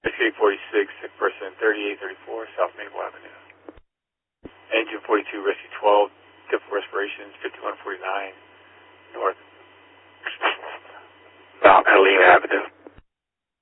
Rescue 46, sick person 3834 South Maple Avenue. Engine 42, Rescue 12, different respirations 5149 North Mount Helena Avenue.